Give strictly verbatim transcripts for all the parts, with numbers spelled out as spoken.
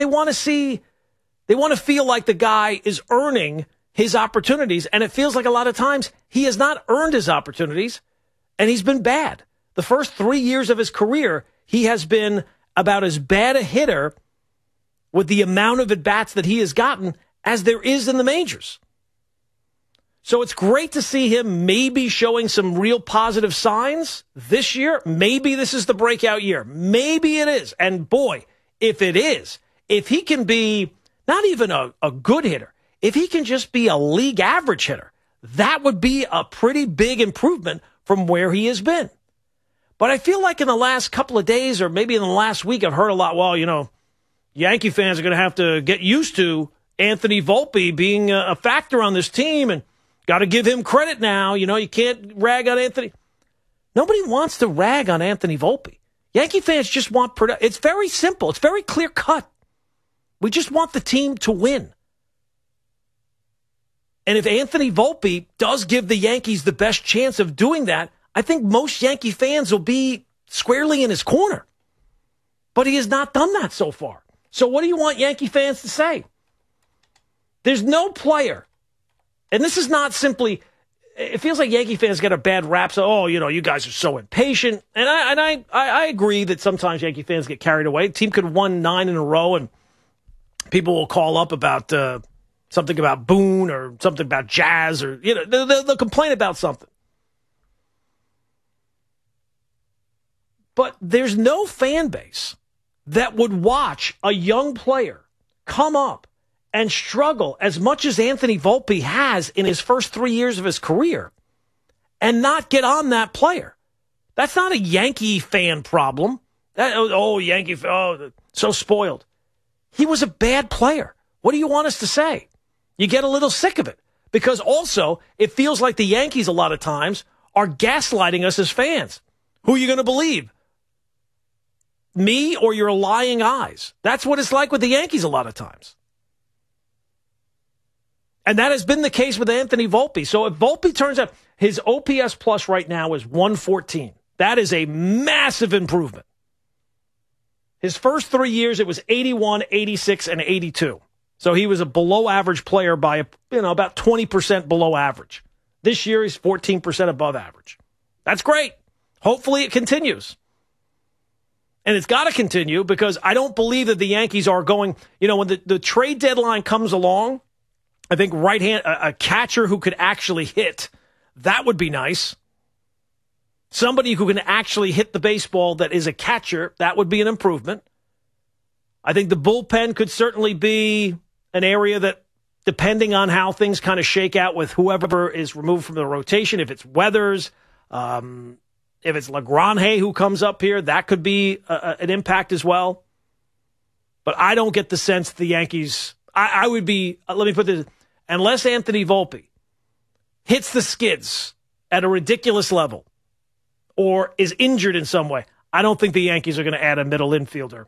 they want to see, they want to feel like the guy is earning his opportunities, and it feels like a lot of times he has not earned his opportunities, and he's been bad. The first three years of his career, he has been about as bad a hitter with the amount of at-bats that he has gotten as there is in the majors. So it's great to see him maybe showing some real positive signs this year. Maybe this is the breakout year. Maybe it is. And boy, if it is, if he can be not even a, a good hitter, if he can just be a league average hitter, that would be a pretty big improvement from where he has been. But I feel like in the last couple of days or maybe in the last week, I've heard a lot, well, you know, Yankee fans are going to have to get used to Anthony Volpe being a, a factor on this team and got to give him credit now. You know, you can't rag on Anthony. Nobody wants to rag on Anthony Volpe. Yankee fans just want production. It's very simple. It's very clear cut. We just want the team to win. And if Anthony Volpe does give the Yankees the best chance of doing that, I think most Yankee fans will be squarely in his corner. But he has not done that so far. So what do you want Yankee fans to say? There's no player. And this is not simply, it feels like Yankee fans get a bad rap. So, oh, you know, you guys are so impatient. And I and I, I, I agree that sometimes Yankee fans get carried away. The team could have won nine in a row, and people will call up about uh, something about Boone or something about Jazz, or, you know, they'll, they'll complain about something. But there's no fan base that would watch a young player come up and struggle as much as Anthony Volpe has in his first three years of his career and not get on that player. That's not a Yankee fan problem. That, oh, Yankee, oh, so spoiled. He was a bad player. What do you want us to say? You get a little sick of it because also it feels like the Yankees a lot of times are gaslighting us as fans. Who are you going to believe? Me or your lying eyes? That's what it's like with the Yankees a lot of times. And that has been the case with Anthony Volpe. So if Volpe turns out, his O P S plus right now is one fourteen. That is a massive improvement. His first three years, it was eighty-one, eighty-six, and eighty-two. So he was a below average player by, you know, about twenty percent below average. This year, he's fourteen percent above average. That's great. Hopefully it continues. And it's got to continue because I don't believe that the Yankees are going, you know, when the, the trade deadline comes along, I think right hand, a, a catcher who could actually hit, that would be nice. Somebody who can actually hit the baseball that is a catcher, that would be an improvement. I think the bullpen could certainly be an area that, depending on how things kind of shake out with whoever is removed from the rotation, if it's Weathers, um, if it's LaGrange who comes up here, that could be a, a, an impact as well. But I don't get the sense that the Yankees, I, I would be, uh, let me put this, unless Anthony Volpe hits the skids at a ridiculous level or is injured in some way, I don't think the Yankees are going to add a middle infielder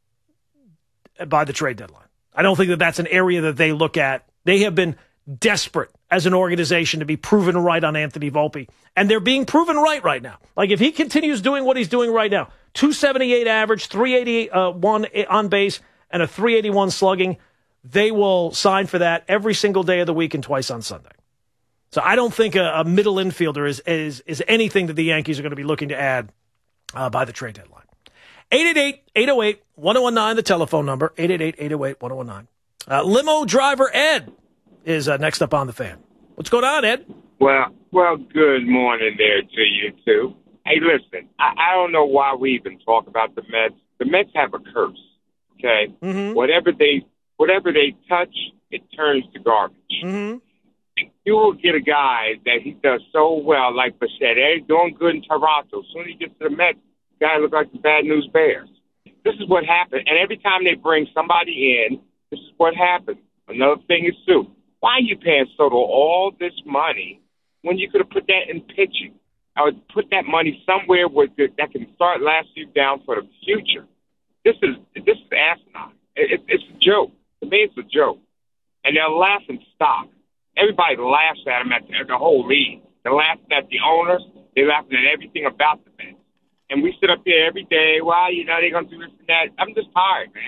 by the trade deadline. I don't think that that's an area that they look at. They have been desperate as an organization to be proven right on Anthony Volpe, and they're being proven right right now. Like, if he continues doing what he's doing right now, two seventy-eight average, three eighty-one on base, and a three eighty-one slugging, they will sign for that every single day of the week and twice on Sunday. So I don't think a, a middle infielder is, is, is anything that the Yankees are going to be looking to add uh, by the trade deadline. eight eight eight, eight oh eight, one oh one nine, the telephone number, eight eight eight, eight oh eight, one oh one nine. Uh, limo driver Ed is uh, next up on the fan. What's going on, Ed? Well, well, good morning there to you, too. Hey, listen, I, I don't know why we even talk about the Mets. The Mets have a curse, okay? Mm-hmm. Whatever they whatever they touch, it turns to garbage. Mm-hmm. You will get a guy that he does so well, like Bichette. He's doing good in Toronto. As soon as he gets to the Mets, the guy looks like the Bad News Bears. This is what happened. And every time they bring somebody in, this is what happens. Another thing is, Sue, why are you paying Soto all this money when you could have put that in pitching? I would put that money somewhere where that can start lasting you down for the future. This is this is asinine. It, it, it's a joke. To me, it's a joke. And they're laughing stock. Everybody laughs at them at the, at the whole league. They're laughing at the owners. They're laughing at everything about the Mets. And we sit up here every day, well, you know, they're going to do this and that. I'm just tired, man.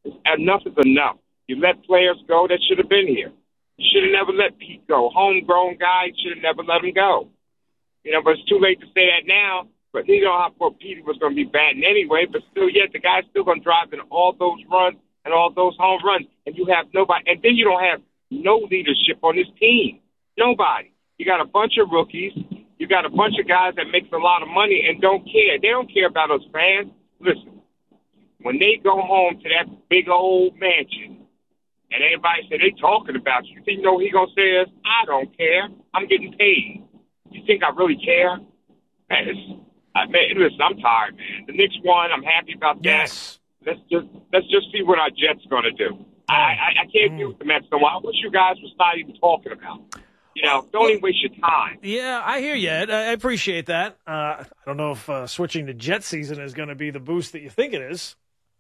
Enough is enough. You let players go that should have been here. You should have never let Pete go. Homegrown guy, you should have never let him go. You know, but it's too late to say that now. But you know how poor Pete was going to be batting anyway. But still, yet the guy's still going to drive in all those runs and all those home runs. And you have nobody. And then you don't have no leadership on this team. Nobody. You got a bunch of rookies. You got a bunch of guys that makes a lot of money and don't care. They don't care about us fans. Listen, when they go home to that big old mansion and everybody say they talking about you, you know what he going to say is, I don't care. I'm getting paid. You think I really care? Man, it's, I, man, listen, I'm tired, man. The Knicks won. I'm happy about that. Yes. Let's just let's just see what our Jets going to do. I, I, I can't mm. deal with the Mets no more. I wish you guys was not even talking about it. You know, don't even waste your time. Yeah, I hear you, Ed. I appreciate that. Uh, I don't know if uh, switching to Jet season is going to be the boost that you think it is.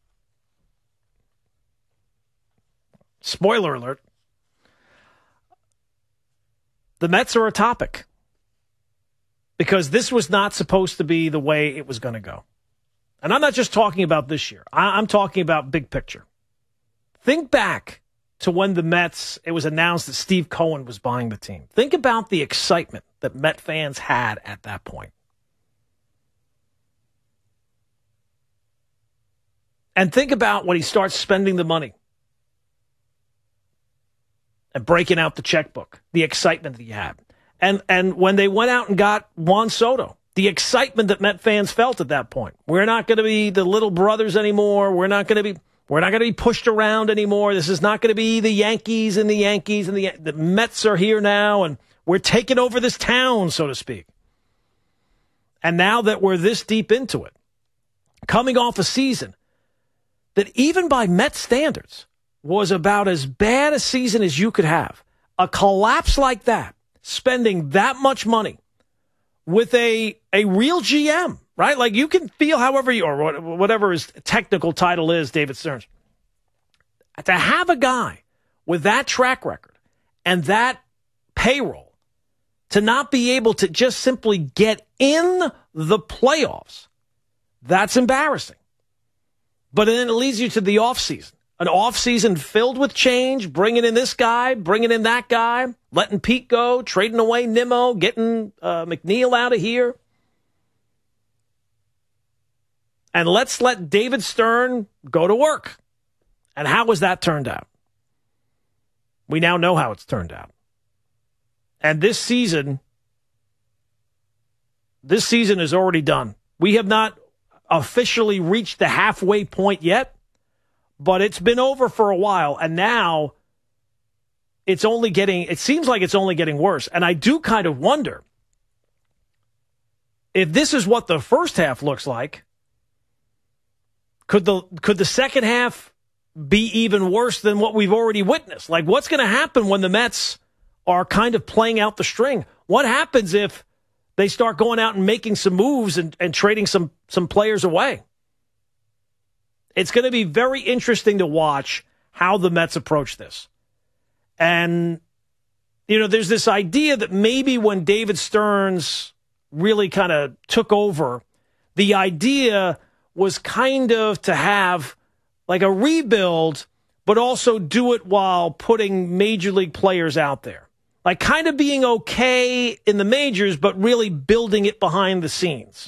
Spoiler alert. The Mets are a topic because this was not supposed to be the way it was going to go. And I'm not just talking about this year. I'm talking about big picture. Think back to when the Mets, it was announced that Steve Cohen was buying the team. Think about the excitement that Met fans had at that point. And think about when he starts spending the money and breaking out the checkbook, the excitement that he had. And and when they went out and got Juan Soto, the excitement that Met fans felt at that point. We're not going to be the little brothers anymore. We're not going to be we're not going to be pushed around anymore. This is not going to be the Yankees and the Yankees and the the Mets are here now and we're taking over this town, so to speak. And now that we're this deep into it, coming off a season that even by Met standards was about as bad a season as you could have. A collapse like that, spending that much money with a a real G M, right? Like you can feel however you, or whatever his technical title is, David Stearns. To have a guy with that track record and that payroll to not be able to just simply get in the playoffs, that's embarrassing. But then it leads you to the offseason. An offseason filled with change, bringing in this guy, bringing in that guy, letting Pete go, trading away Nimmo, getting uh, McNeil out of here. And let's let David Stern go to work. And how has that turned out? We now know how it's turned out. And this season, this season is already done. We have not officially reached the halfway point yet. But it's been over for a while, and now it's only getting, it seems like it's only getting worse. And I do kind of wonder if this is what the first half looks like, could the could the second half be even worse than what we've already witnessed? Like, what's going to happen when the Mets are kind of playing out the string? What happens if they start going out and making some moves and, and trading some some players away? It's going to be very interesting to watch how the Mets approach this. And, you know, there's this idea that maybe when David Stearns really kind of took over, the idea was kind of to have like a rebuild, but also do it while putting major league players out there. Like kind of being okay in the majors, but really building it behind the scenes.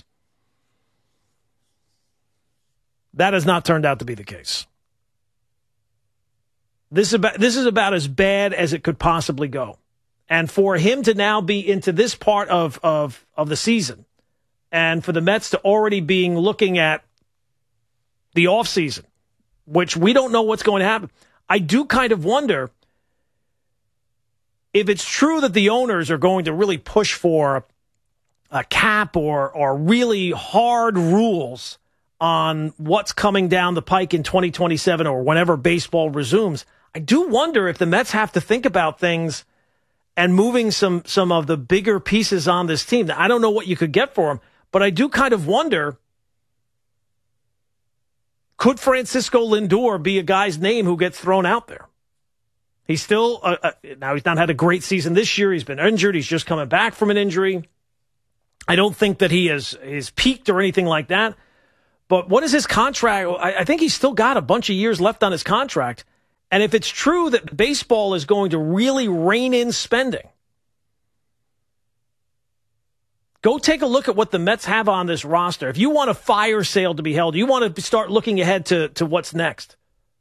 That has not turned out to be the case. This is about, this is about as bad as it could possibly go. And for him to now be into this part of, of, of the season, and for the Mets to already being looking at the offseason, which we don't know what's going to happen, I do kind of wonder if it's true that the owners are going to really push for a cap or or really hard rules on what's coming down the pike in twenty twenty-seven or whenever baseball resumes. I do wonder if the Mets have to think about things and moving some some of the bigger pieces on this team. I don't know what you could get for them, but I do kind of wonder, could Francisco Lindor be a guy's name who gets thrown out there? He's still, uh, uh, now he's not had a great season this year. He's been injured. He's just coming back from an injury. I don't think that he has, is peaked or anything like that. But what is his contract? I, I think he's still got a bunch of years left on his contract. And if it's true that baseball is going to really rein in spending, go take a look at what the Mets have on this roster. If you want a fire sale to be held, you want to start looking ahead to, to what's next.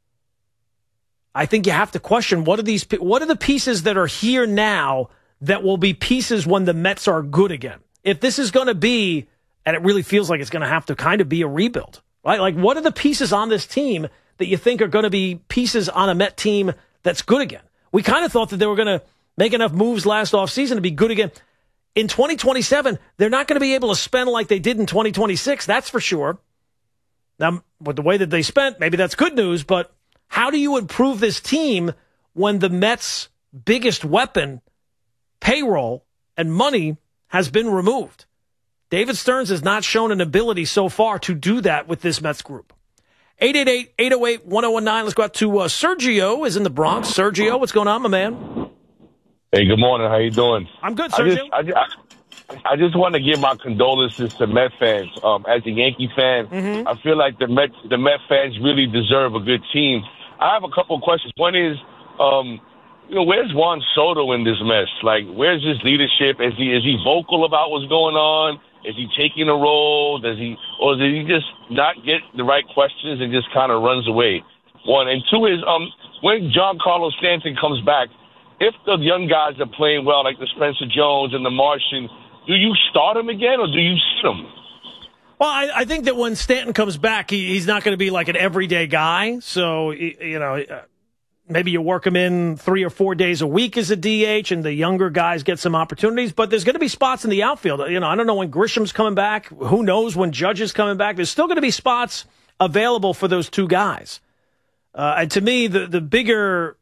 I think you have to question what are these, what are the pieces that are here now that will be pieces when the Mets are good again? If this is going to be, and it really feels like it's going to have to kind of be a rebuild, right? Like, what are the pieces on this team that you think are going to be pieces on a Met team that's good again? We kind of thought that they were going to make enough moves last offseason to be good again. In twenty twenty-seven, they're not going to be able to spend like they did in twenty twenty-six, that's for sure. Now, with the way that they spent, maybe that's good news, but how do you improve this team when the Mets' biggest weapon, payroll and money, has been removed? David Stearns has not shown an ability so far to do that with this Mets group. eight eight eight, eight oh eight, one oh one nine. Let's go out to uh, Sergio is in the Bronx. Sergio, what's going on, my man? Hey, good morning. How you doing? I'm good, Sergio. I just, I just, I just want to give my condolences to Met fans. Um, as a Yankee fan, mm-hmm. I feel like the Met, the Met fans really deserve a good team. I have a couple of questions. One is, um, you know, where's Juan Soto in this mess? Like, where's his leadership? Is he is he vocal about what's going on? Is he taking a role? Does he, or does he just not get the right questions and just kind of runs away? One. And two is, um, when Giancarlo Stanton comes back, if the young guys are playing well, like the Spencer Jones and the Martian, do you start him again or do you sit him? Well, I, I think that when Stanton comes back, he, he's not going to be like an everyday guy. So, you know, maybe you work him in three or four days a week as a D H and the younger guys get some opportunities. But there's going to be spots in the outfield. You know, I don't know when Grisham's coming back. Who knows when Judge is coming back. There's still going to be spots available for those two guys. Uh, and to me, the, the bigger,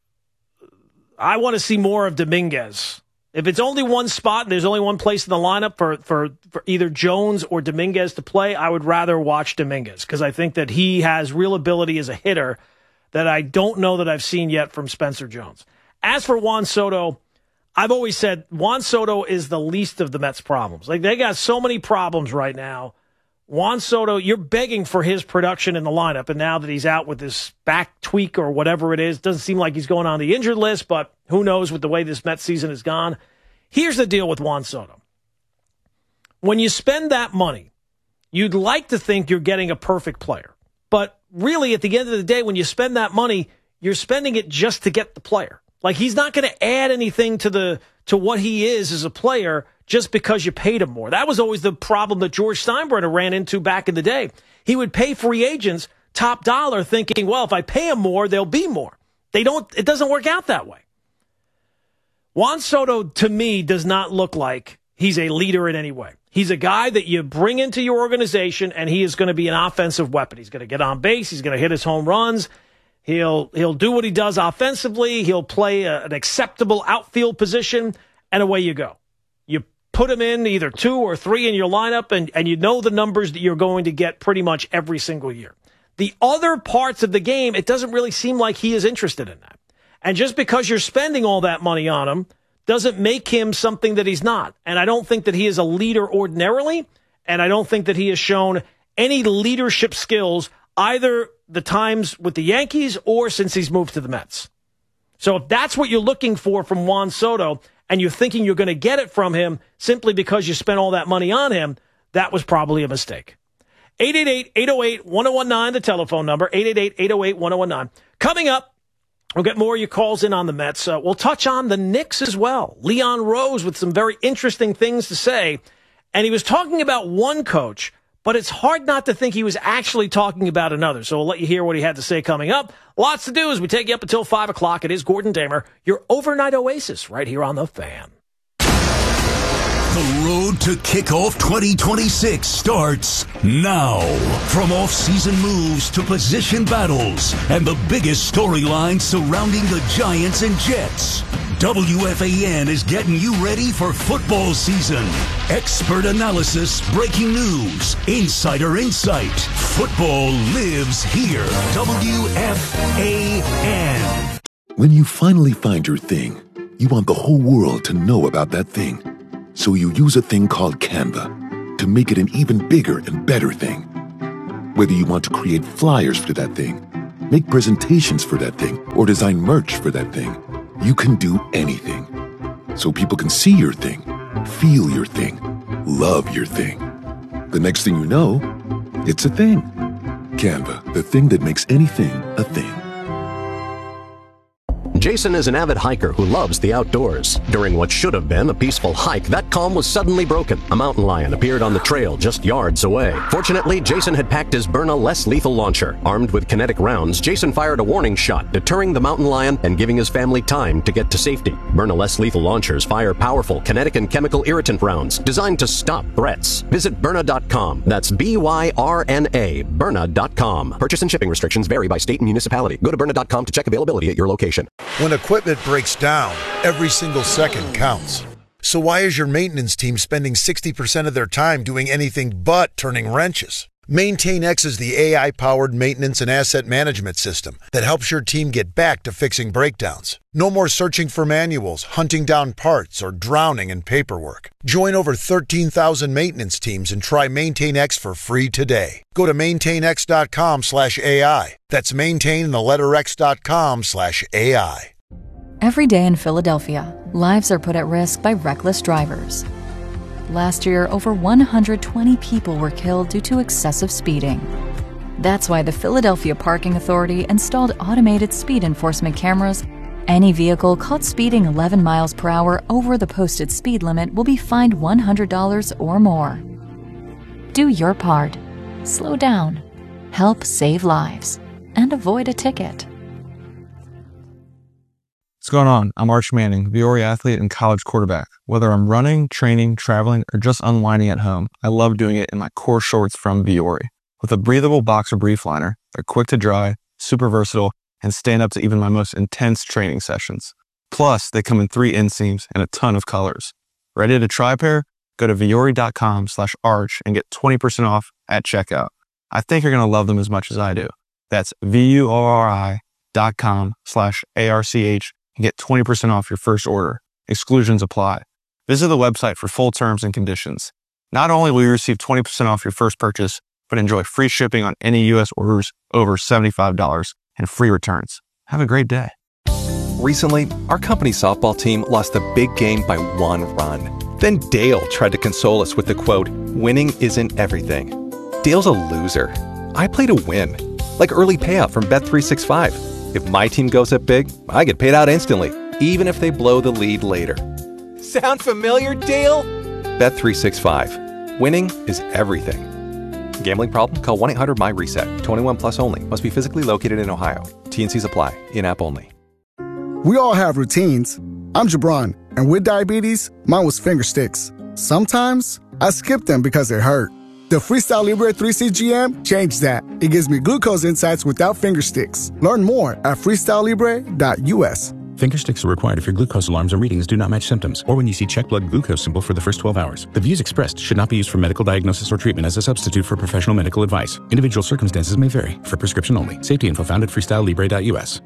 I want to see more of Dominguez. If it's only one spot and there's only one place in the lineup for, for, for either Jones or Dominguez to play, I would rather watch Dominguez because I think that he has real ability as a hitter that I don't know that I've seen yet from Spencer Jones. As for Juan Soto, I've always said Juan Soto is the least of the Mets' problems. Like, they got so many problems right now. Juan Soto, you're begging for his production in the lineup, and now that he's out with this back tweak or whatever it is, doesn't seem like he's going on the injured list, but who knows with the way this Mets season has gone. Here's the deal with Juan Soto. When you spend that money, you'd like to think you're getting a perfect player. But really, at the end of the day, when you spend that money, you're spending it just to get the player. Like, he's not going to add anything to the to what he is as a player just because you paid him more. That was always the problem that George Steinbrenner ran into back in the day. He would pay free agents top dollar thinking, well, if I pay them more, they'll be more. They don't. It doesn't work out that way. Juan Soto, to me, does not look like he's a leader in any way. He's a guy that you bring into your organization, and he is going to be an offensive weapon. He's going to get on base. He's going to hit his home runs. He'll he'll do what he does offensively. He'll play a, an acceptable outfield position, and away you go. You put him in either two or three in your lineup, and, and you know the numbers that you're going to get pretty much every single year. The other parts of the game, it doesn't really seem like he is interested in that. And just because you're spending all that money on him doesn't make him something that he's not. And I don't think that he is a leader ordinarily, and I don't think that he has shown any leadership skills either the times with the Yankees or since he's moved to the Mets. So if that's what you're looking for from Juan Soto and you're thinking you're going to get it from him simply because you spent all that money on him, that was probably a mistake. eight eight eight, eight oh eight, one oh one nine, the telephone number, eight eight eight, eight oh eight, one oh one nine. Coming up, we'll get more of your calls in on the Mets. Uh, we'll touch on the Knicks as well. Leon Rose with some very interesting things to say. And he was talking about one coach, but it's hard not to think he was actually talking about another. So we'll let you hear what he had to say coming up. Lots to do as we take you up until five o'clock. It is Gordon Damer, your overnight oasis, right here on The Fan. The road to kickoff twenty twenty-six starts now. From off-season moves to position battles and the biggest storylines surrounding the Giants and Jets, W F A N is getting you ready for football season. Expert analysis, breaking news, insider insight. Football lives here. W F A N. When you finally find your thing, you want the whole world to know about that thing. So you use a thing called Canva to make it an even bigger and better thing. Whether you want to create flyers for that thing, make presentations for that thing, or design merch for that thing, you can do anything. So people can see your thing, feel your thing, love your thing. The next thing you know, it's a thing. Canva, the thing that makes anything a thing. Jason is an avid hiker who loves the outdoors. During what should have been a peaceful hike, that calm was suddenly broken. A mountain lion appeared on the trail just yards away. Fortunately, Jason had packed his Byrna less lethal launcher. Armed with kinetic rounds, Jason fired a warning shot, deterring the mountain lion and giving his family time to get to safety. Byrna less lethal launchers fire powerful kinetic and chemical irritant rounds designed to stop threats. Visit Byrna dot com. That's B Y R N A, Byrna dot com. Purchase and shipping restrictions vary by state and municipality. Go to Byrna dot com to check availability at your location. When equipment breaks down, every single second counts. So why is your maintenance team spending sixty percent of their time doing anything but turning wrenches? MaintainX is the A I-powered maintenance and asset management system that helps your team get back to fixing breakdowns. No more searching for manuals, hunting down parts, or drowning in paperwork. Join over thirteen thousand maintenance teams and try MaintainX for free today. Go to maintainx.com slash AI. That's maintain the letter x.com slash AI. Every day in Philadelphia, lives are put at risk by reckless drivers. Last year, over one hundred twenty people were killed due to excessive speeding. That's why the Philadelphia Parking Authority installed automated speed enforcement cameras. Any vehicle caught speeding eleven miles per hour over the posted speed limit will be fined one hundred dollars or more. Do your part. Slow down. Help save lives. And avoid a ticket. What's going on? I'm Arch Manning, Viore athlete and college quarterback. Whether I'm running, training, traveling, or just unwinding at home, I love doing it in my core shorts from Viore. With a breathable boxer brief liner, they're quick to dry, super versatile, and stand up to even my most intense training sessions. Plus, they come in three inseams and a ton of colors. Ready to try a pair? Go to Viore.com slash arch and get twenty percent off at checkout. I think you're going to love them as much as I do. That's V-U-O-R-I dot com slash A-R-C-H and get twenty percent off your first order. Exclusions apply. Visit the website for full terms and conditions. Not only will you receive twenty percent off your first purchase, but enjoy free shipping on any U S orders over seventy-five dollars and free returns. Have a great day. Recently, our company softball team lost a big game by one run. Then Dale tried to console us with the quote, "Winning isn't everything." Dale's a loser. I play to win. Like early payout from Bet three sixty-five. If my team goes up big, I get paid out instantly, even if they blow the lead later. Sound familiar, Dale? Bet three sixty-five. Winning is everything. Gambling problem? Call one eight hundred M Y reset. twenty-one plus only. Must be physically located in Ohio. T and Cs apply. In-app only. We all have routines. I'm Jabron, and with diabetes, mine was finger sticks. Sometimes, I skip them because they hurt. The Freestyle Libre three C G M changed that. It gives me glucose insights without finger sticks. Learn more at freestyle libre dot U S. Finger sticks are required if your glucose alarms and readings do not match symptoms, or when you see check blood glucose symbol for the first twelve hours. The views expressed should not be used for medical diagnosis or treatment as a substitute for professional medical advice. Individual circumstances may vary. For prescription only. Safety info found at freestyle libre dot U S.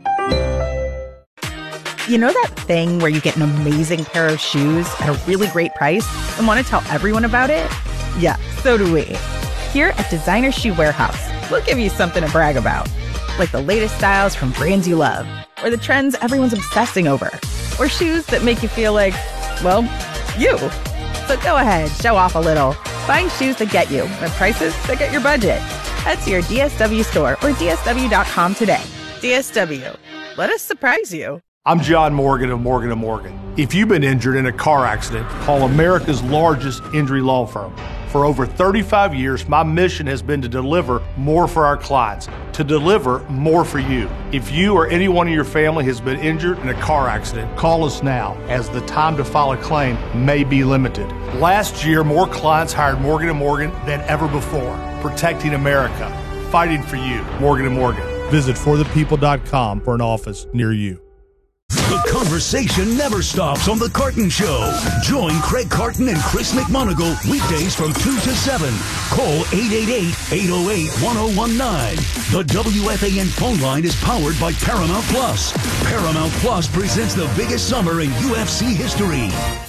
You know that thing where you get an amazing pair of shoes at a really great price and want to tell everyone about it? Yeah, so do we. Here at Designer Shoe Warehouse, we'll give you something to brag about. Like the latest styles from brands you love, or the trends everyone's obsessing over, or shoes that make you feel like, well, you. So go ahead, show off a little. Find shoes that get you at prices that get your budget. Head to your D S W store or D S W dot com today. D S W. Let us surprise you. I'm John Morgan of Morgan and Morgan. If you've been injured in a car accident, call America's largest injury law firm. For over thirty-five years, my mission has been to deliver more for our clients, to deliver more for you. If you or anyone in your family has been injured in a car accident, call us now, as the time to file a claim may be limited. Last year, more clients hired Morgan and Morgan than ever before, protecting America, fighting for you. Morgan and Morgan. Visit for the people dot com for an office near you. The conversation never stops on The Carton Show. Join Craig Carton and Chris McMonagle weekdays from two to seven. Call eight eight eight, eight oh eight, one oh one nine. The W F A N phone line is powered by Paramount Plus. Paramount Plus presents the biggest summer in U F C history.